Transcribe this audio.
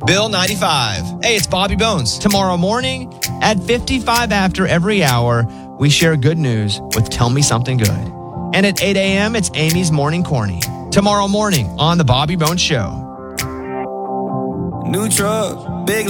Bill 95. Hey, it's Bobby Bones. Tomorrow morning at 55 after every hour, we share good news with Tell Me Something Good. And at 8 a.m., it's Amy's Morning Corny. Tomorrow morning on The Bobby Bones Show. New truck, big